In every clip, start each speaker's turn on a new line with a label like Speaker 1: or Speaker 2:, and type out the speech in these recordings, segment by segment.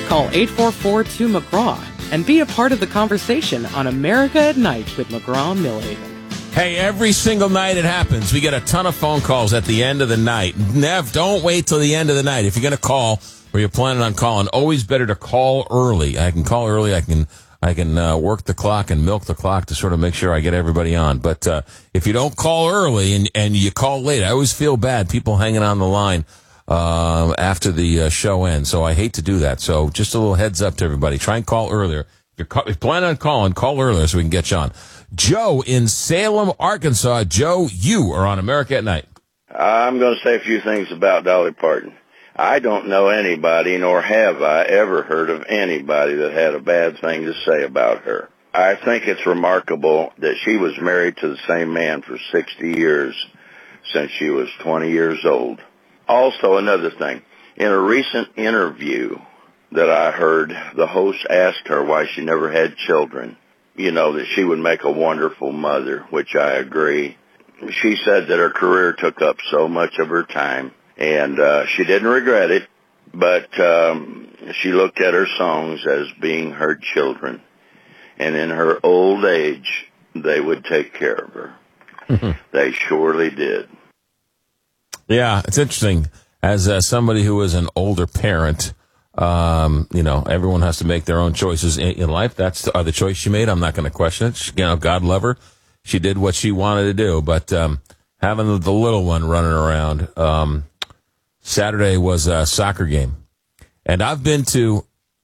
Speaker 1: Call 844-2-McGraw and be a part of the conversation on America at Night with McGraw Millhaven.
Speaker 2: Hey, every single night it happens. We get a ton of phone calls at the end of the night. Nev, don't wait till the end of the night. If you're going to call or you're planning on calling, always better to call early. I can call early. I can work the clock and milk the clock to sort of make sure I get everybody on. But if you don't call early and you call late, I always feel bad, people hanging on the line after the show ends. So I hate to do that. So just a little heads up to everybody. Try and call earlier. If you're planning on calling, call earlier so we can get you on. Joe in Salem, Arkansas. Joe, you are on America at Night.
Speaker 3: I'm going to say a few things about Dolly Parton. I don't know anybody, nor have I ever heard of anybody that had a bad thing to say about her. I think it's remarkable that she was married to the same man for 60 years since she was 20 years old. Also, another thing, in a recent interview that I heard, the host asked her why she never had children. You know, that she would make a wonderful mother, which I agree. She said that her career took up so much of her time, and she didn't regret it, but she looked at her songs as being her children. And in her old age, they would take care of her. They surely did.
Speaker 2: Yeah, it's interesting. As somebody who is an older parent, everyone has to make their own choices in life. That's the choice she made. I'm not going to question it. God love her. She did what she wanted to do. But having the little one running around, Saturday was a soccer game. And I've been to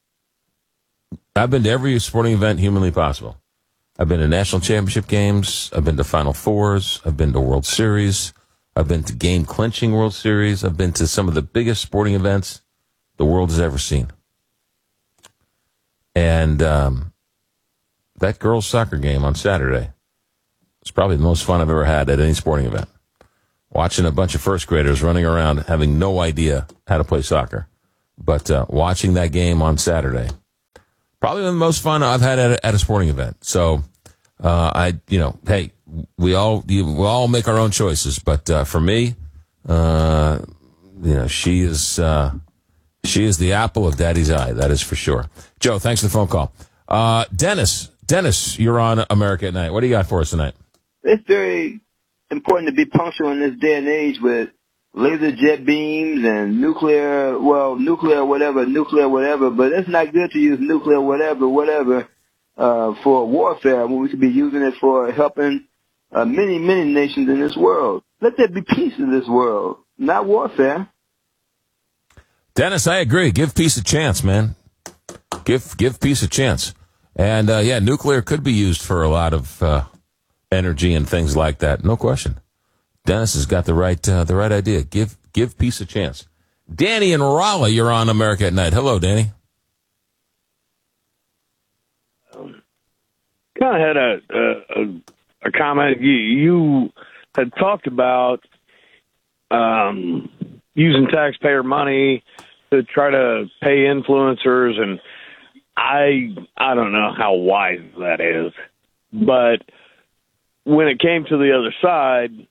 Speaker 2: every sporting event humanly possible. I've been to national championship games. I've been to Final Fours. I've been to World Series. I've been to game-clinching World Series. I've been to some of the biggest sporting events the world has ever seen. And that girls' soccer game on Saturday was probably the most fun I've ever had at any sporting event. Watching a bunch of first graders running around having no idea how to play soccer. But watching that game on Saturday, probably the most fun I've had at a sporting event. So, hey, we all make our own choices. But for me, she is the apple of Daddy's eye. That is for sure. Joe, thanks for the phone call. Dennis, you're on America at Night. What do you got for us tonight?
Speaker 4: It's very important to be punctual in this day and age with laser jet beams and nuclear whatever, but it's not good to use nuclear whatever for warfare when we could be using it for helping many nations in this world. Let there be peace in this world, not warfare.
Speaker 2: Dennis, I agree. Give peace a chance, man. Give peace a chance. And, nuclear could be used for a lot of energy and things like that. No question. Dennis has got the right idea. Give peace a chance. Danny in Raleigh, you're on America at Night. Hello, Danny.
Speaker 5: Kind of had a comment. You had talked about using taxpayer money to try to pay influencers, and I don't know how wise that is. But when it came to the other side,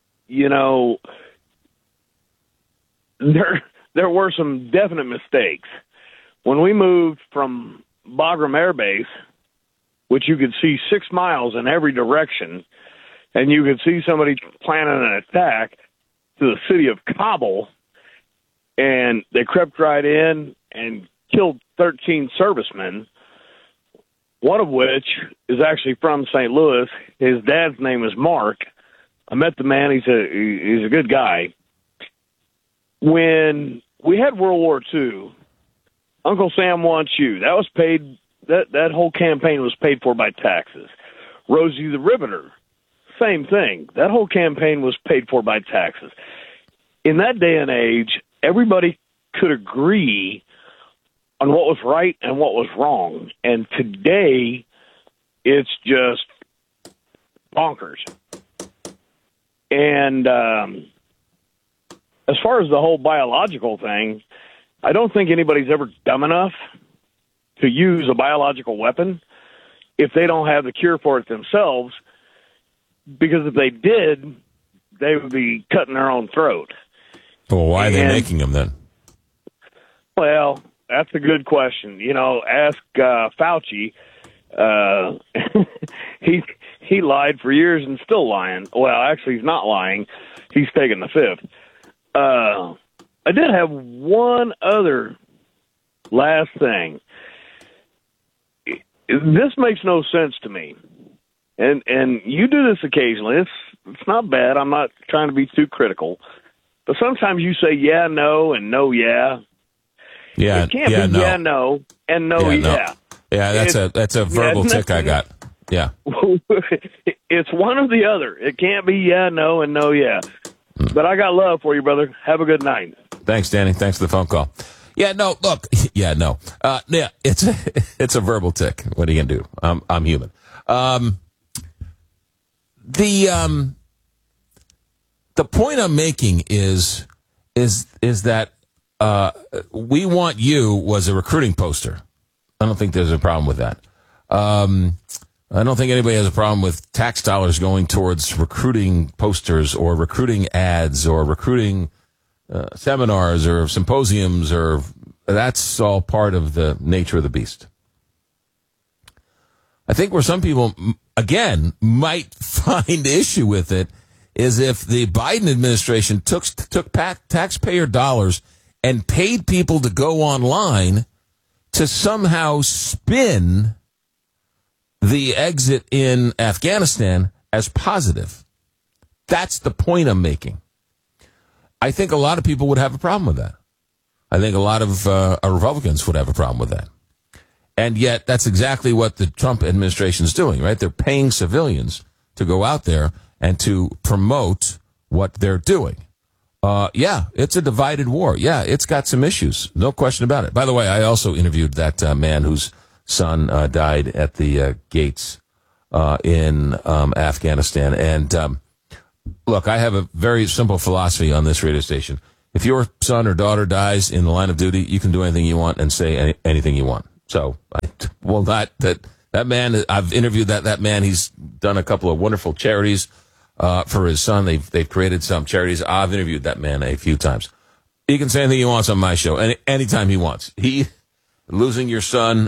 Speaker 5: there were some definite mistakes. When we moved from Bagram Air Base, which you could see 6 miles in every direction, and you could see somebody planning an attack to the city of Kabul, and they crept right in and killed 13 servicemen, one of which is actually from St. Louis. His dad's name is Mark. I met the man. He's a good guy. When we had World War II, Uncle Sam Wants You, that was paid. That whole campaign was paid for by taxes. Rosie the Riveter, same thing. That whole campaign was paid for by taxes. In that day and age, everybody could agree on what was right and what was wrong. And today, it's just bonkers. And as far as the whole biological thing, I don't think anybody's ever dumb enough to use a biological weapon if they don't have the cure for it themselves, because if they did, they would be cutting their own throat.
Speaker 2: Well, why are they making them then?
Speaker 5: Well, That's a good question. Ask Fauci. He lied for years and still lying. Well, actually, he's not lying. He's taking the fifth. I did have one other last thing. This makes no sense to me. And you do this occasionally. It's not bad. I'm not trying to be too critical. But sometimes you say yeah, no, and no, yeah.
Speaker 2: Yeah,
Speaker 5: it can't be
Speaker 2: no.
Speaker 5: yeah, no, and no, yeah.
Speaker 2: Yeah, that's a verbal tick I got. Yeah.
Speaker 5: It's one or the other. It can't be yeah, no, and no, yeah. But I got love for you, brother. Have a good night.
Speaker 2: Thanks, Danny. Thanks for the phone call. Yeah, no, look. Yeah, no. Yeah, it's a verbal tick. What are you gonna do? I'm human. The point I'm making is that we want you was a recruiting poster. I don't think there's a problem with that. I don't think anybody has a problem with tax dollars going towards recruiting posters or recruiting ads or recruiting seminars or symposiums, or that's all part of the nature of the beast. I think where some people, again, might find issue with it is if the Biden administration took taxpayer dollars and paid people to go online to somehow spin the exit in Afghanistan as positive. That's the point I'm making. I think a lot of people would have a problem with that. I think a lot of Republicans would have a problem with that. And yet, that's exactly what the Trump administration is doing, right? They're paying civilians to go out there and to promote what they're doing. Yeah, it's a divided war. Yeah, it's got some issues. No question about it. By the way, I also interviewed that man whose son died at the gates in Afghanistan. And look, I have a very simple philosophy on this radio station. If your son or daughter dies in the line of duty, you can do anything you want and say anything you want. So, that man, I've interviewed that man. He's done a couple of wonderful charities for his son. They've created some charities. I've interviewed that man a few times. He can say anything he wants on my show, anytime he wants. Losing your son,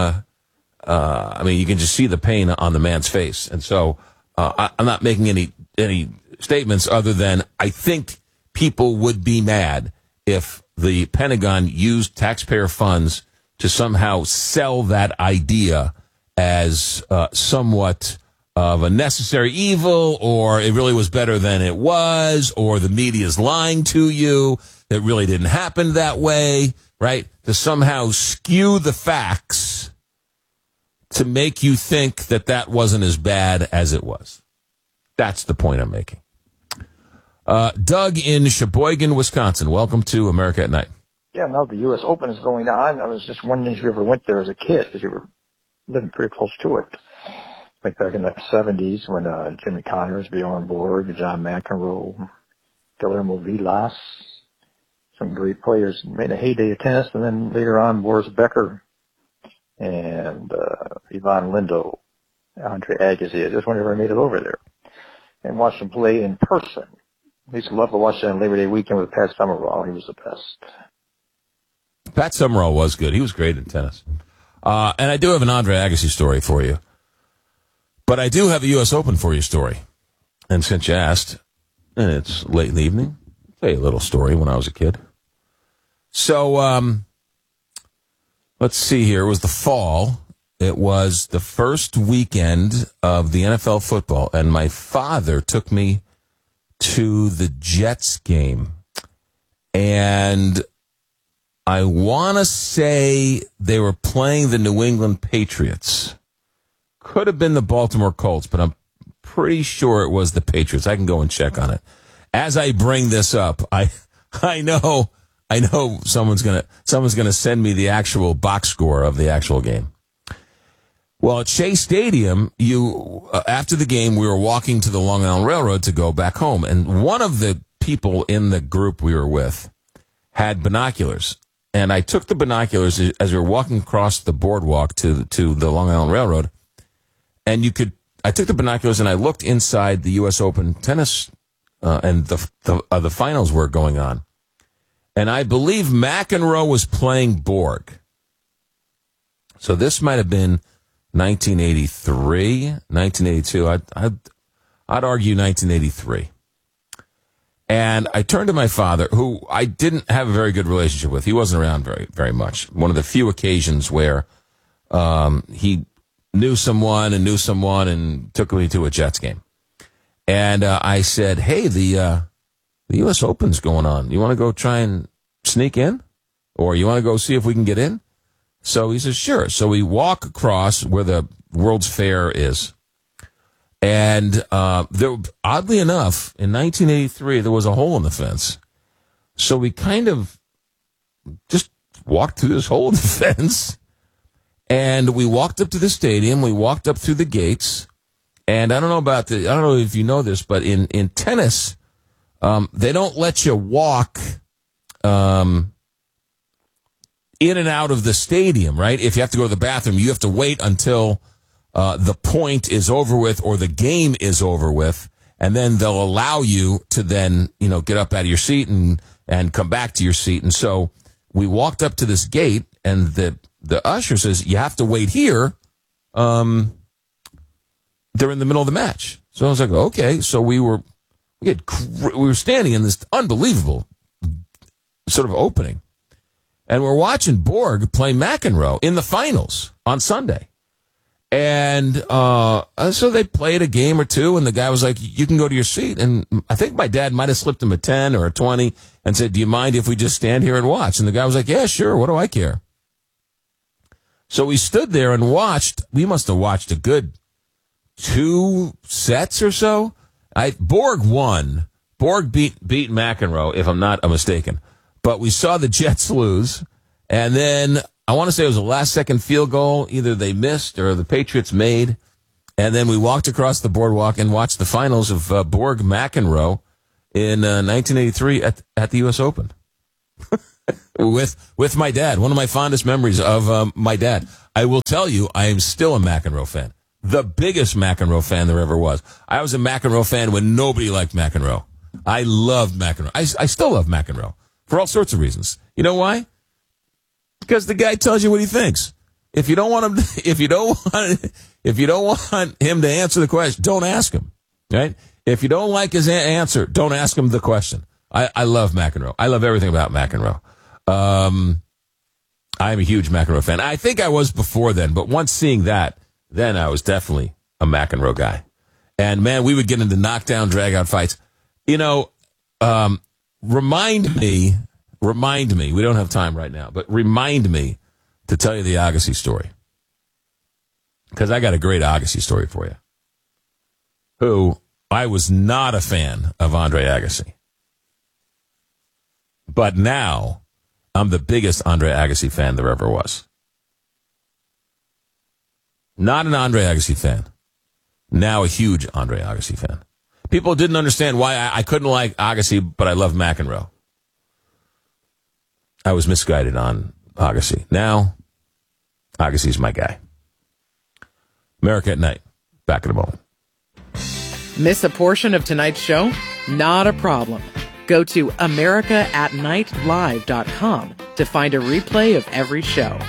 Speaker 2: I mean, you can just see the pain on the man's face. And so, I'm not making any statements other than I think people would be mad if the Pentagon used taxpayer funds to somehow sell that idea as somewhat of a necessary evil, or it really was better than it was, or the media's lying to you, it really didn't happen that way, right? To somehow skew the facts to make you think that wasn't as bad as it was. That's the point I'm making. Doug in Sheboygan, Wisconsin. Welcome to America at Night.
Speaker 6: Yeah, now the U.S. Open is going on. I was just wondering if you ever went there as a kid, because you were living pretty close to it. Like back in the 70s when Jimmy Connors, Bjorn Borg, John McEnroe, Guillermo Vilas, some great players made a heyday of tennis, and then later on Boris Becker and Ivan Lendl, Andre Agassi. I just wonder if I made it over there and watched them play in person. I used to love to watch that on Labor Day weekend with Pat Summerall. He was the best.
Speaker 2: Pat Summerall was good. He was great in tennis. And I do have an Andre Agassi story for you. But I do have a U.S. Open for you story. And since you asked, and it's late in the evening, I'll tell you a little story when I was a kid. So, let's see here. It was the fall. It was the first weekend of the NFL football. And my father took me to the Jets game. And I want to say they were playing the New England Patriots. Could have been the Baltimore Colts, but I'm pretty sure it was the Patriots. I can go and check on it. As I bring this up, I know someone's gonna send me the actual box score of the actual game. Well, at Shea Stadium, after the game, we were walking to the Long Island Railroad to go back home, and one of the people in the group we were with had binoculars. And I took the binoculars as we were walking across the boardwalk to the Long Island Railroad. And I took the binoculars and I looked inside the U.S. Open tennis, and the finals were going on. And I believe McEnroe was playing Borg. So this might have been 1983, 1982. I'd argue 1983. And I turned to my father, who I didn't have a very good relationship with. He wasn't around very, very much. One of the few occasions where he knew someone and took me to a Jets game. And I said, hey, the U.S. Open's going on. You want to go try and sneak in? Or you want to go see if we can get in? So he says, sure. So we walk across where the World's Fair is. And there, oddly enough, in 1983, there was a hole in the fence. So we kind of just walked through this hole in the fence. And we walked up to the stadium. We walked up through the gates. And I don't know if you know this, but in tennis, they don't let you walk in and out of the stadium, right? If you have to go to the bathroom, you have to wait until the point is over with or the game is over with, and then they'll allow you to then, get up out of your seat and come back to your seat. And so we walked up to this gate, and the usher says, you have to wait here. They're in the middle of the match. So I was like, okay. So we were standing in this unbelievable sort of opening, and we're watching Borg play McEnroe in the finals on Sunday. And so they played a game or two, and the guy was like, you can go to your seat. And I think my dad might have slipped him a 10 or a 20 and said, do you mind if we just stand here and watch? And the guy was like, yeah, sure. What do I care? So we stood there and watched. We must have watched a good 2 sets or so. Borg won. Borg beat McEnroe, if I'm not mistaken. But we saw the Jets lose, and then I want to say it was a last-second field goal. Either they missed or the Patriots made. And then we walked across the boardwalk and watched the finals of Borg-McEnroe in 1983 at the U.S. Open with my dad. One of my fondest memories of my dad. I will tell you, I am still a McEnroe fan. The biggest McEnroe fan there ever was. I was a McEnroe fan when nobody liked McEnroe. I loved McEnroe. I still love McEnroe for all sorts of reasons. You know why? Because the guy tells you what he thinks. If you don't want him to answer the question, don't ask him. Right? If you don't like his answer, don't ask him the question. I love McEnroe. I love everything about McEnroe. I'm a huge McEnroe fan. I think I was before then, but once seeing that, then I was definitely a McEnroe guy. And man, we would get into knockdown, drag out fights. Remind me, we don't have time right now, but remind me to tell you the Agassi story. Because I got a great Agassi story for you. Who, I was not a fan of Andre Agassi. But now, I'm the biggest Andre Agassi fan there ever was. Not an Andre Agassi fan. Now a huge Andre Agassi fan. People didn't understand why I couldn't like Agassi, but I love McEnroe. I was misguided on Agassi. Now, Agassi's my guy. America at Night. Back in a moment.
Speaker 1: Miss a portion of tonight's show? Not a problem. Go to AmericaAtNightLive.com to find a replay of every show.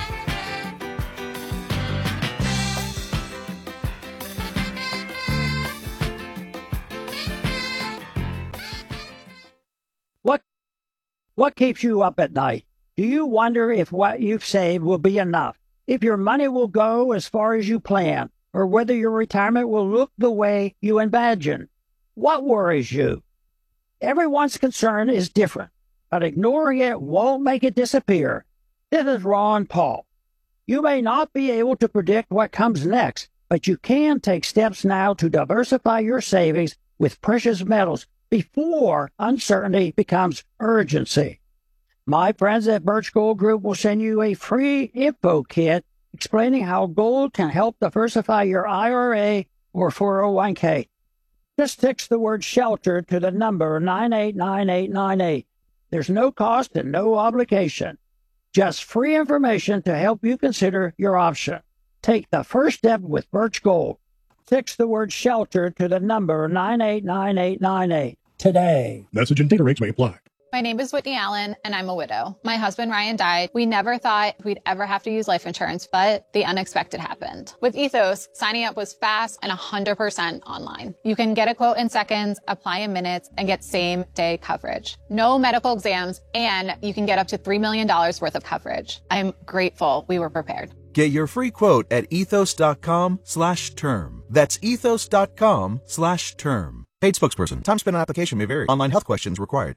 Speaker 7: What keeps you up at night? Do you wonder if what you've saved will be enough? If your money will go as far as you plan? Or whether your retirement will look the way you imagine? What worries you? Everyone's concern is different, but ignoring it won't make it disappear. This is Ron Paul. You may not be able to predict what comes next, but you can take steps now to diversify your savings with precious metals before uncertainty becomes urgency. My friends at Birch Gold Group will send you a free info kit explaining how gold can help diversify your IRA or 401k. Just text the word SHELTER to the number 989898. There's no cost and no obligation. Just free information to help you consider your option. Take the first step with Birch Gold. Text the word SHELTER to the number 989898 today.
Speaker 8: Message and data rates may apply. My name is Whitney Allen, and I'm a widow. My husband, Ryan, died. We never thought we'd ever have to use life insurance, but the unexpected happened. With Ethos, signing up was fast and 100% online. You can get a quote in seconds, apply in minutes, and get same-day coverage. No medical exams, and you can get up to $3 million worth of coverage. I'm grateful we were prepared.
Speaker 9: Get your free quote at ethos.com/term. That's ethos.com/term. Paid spokesperson. Time spent on application may vary. Online health questions required.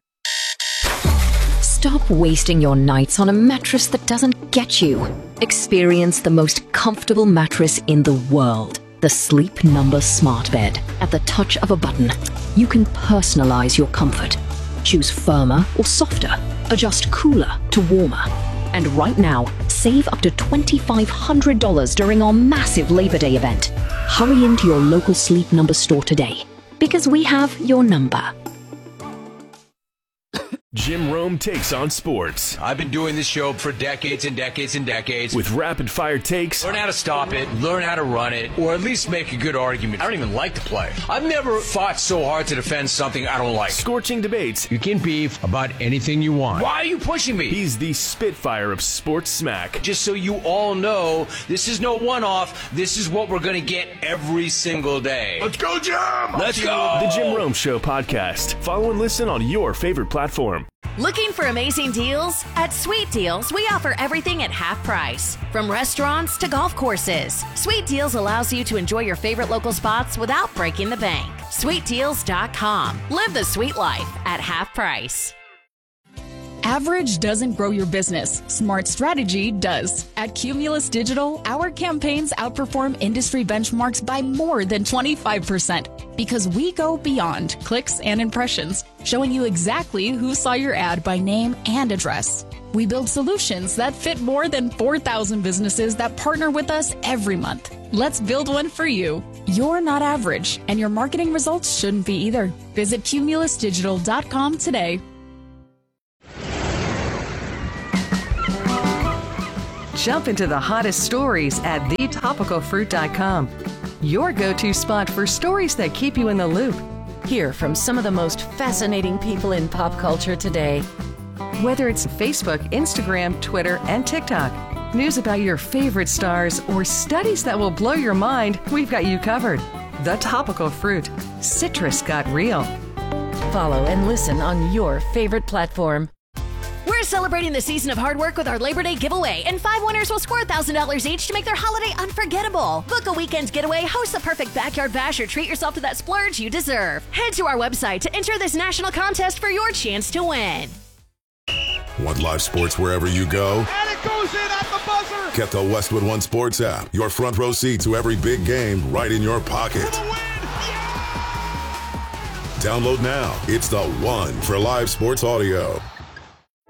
Speaker 10: Stop wasting your nights on a mattress that doesn't get you. Experience the most comfortable mattress in the world. The Sleep Number Smart Bed. At the touch of a button, you can personalize your comfort. Choose firmer or softer. Adjust cooler to warmer. And right now, save up to $2,500 during our massive Labor Day event. Hurry into your local Sleep Number store today, because we have your number.
Speaker 11: Jim Rome takes on sports.
Speaker 12: I've been doing this show for decades and decades and decades.
Speaker 11: With rapid-fire takes.
Speaker 12: Learn how to stop it, learn how to run it, or at least make a good argument. I don't even like to play. I've never fought so hard to defend something I don't like.
Speaker 11: Scorching debates.
Speaker 12: You can beef about anything you want. Why are you pushing me?
Speaker 11: He's the Spitfire of sports smack.
Speaker 12: Just so you all know, this is no one-off. This is what we're going to get every single day.
Speaker 11: Let's go, Jim!
Speaker 12: Let's go!
Speaker 11: The Jim Rome Show podcast. Follow and listen on your favorite platform.
Speaker 13: Looking for amazing deals? At Sweet Deals, we offer everything at half price. From restaurants to golf courses, Sweet Deals allows you to enjoy your favorite local spots without breaking the bank. SweetDeals.com. Live the sweet life at half price.
Speaker 14: Average doesn't grow your business. Smart strategy does. At Cumulus Digital, our campaigns outperform industry benchmarks by more than 25% because we go beyond clicks and impressions, showing you exactly who saw your ad by name and address. We build solutions that fit more than 4,000 businesses that partner with us every month. Let's build one for you. You're not average, and your marketing results shouldn't be either. Visit cumulusdigital.com today.
Speaker 15: Jump into the hottest stories at thetopicalfruit.com. Your go-to spot for stories that keep you in the loop. Hear from some of the most fascinating people in pop culture today. Whether it's Facebook, Instagram, Twitter, and TikTok, news about your favorite stars, or studies that will blow your mind, we've got you covered. The Topical Fruit. Citrus got real. Follow and listen on your favorite platform.
Speaker 13: We're celebrating the season of hard work with our Labor Day giveaway, and 5 winners will score $1,000 each to make their holiday unforgettable. Book a weekend getaway, host the perfect backyard bash, or treat yourself to that splurge you deserve. Head to our website to enter this national contest for your chance to win.
Speaker 16: Want live sports wherever you go?
Speaker 17: And it goes in at the buzzer!
Speaker 16: Get the Westwood One Sports app. Your front row seat to every big game right in your pocket.
Speaker 17: For the win! Yeah!
Speaker 16: Download now. It's the one for live sports audio.